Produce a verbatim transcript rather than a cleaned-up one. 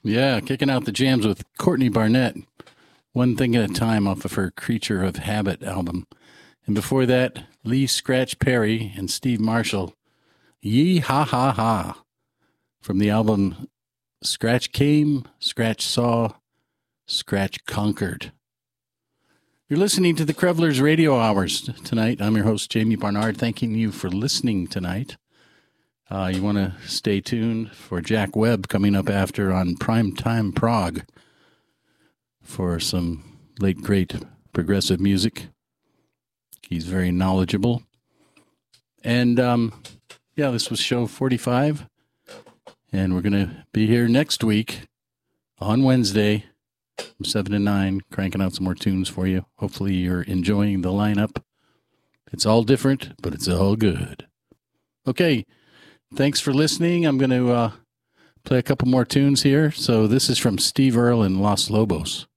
Yeah, kicking out the jams with Courtney Barnett. One Thing at a Time off of her Creature of Habit album. And before that, Lee Scratch Perry and Steve Marshall. Yee Ha Ha Ha. From the album Scratch Came, Scratch Saw, Scratch Conquered. You're listening to the Krevlers Radio Hours tonight. I'm your host, Jamie Barnard, thanking you for listening tonight. Uh, you want to stay tuned for Jack Webb coming up after on Primetime Prague for some late, great progressive music. He's very knowledgeable. And, um, yeah, this was show forty-five. And we're going to be here next week on Wednesday from seven to nine, cranking out some more tunes for you. Hopefully you're enjoying the lineup. It's all different, but it's all good. Okay, thanks for listening. I'm going to uh, play a couple more tunes here. So this is from Steve Earle and Los Lobos.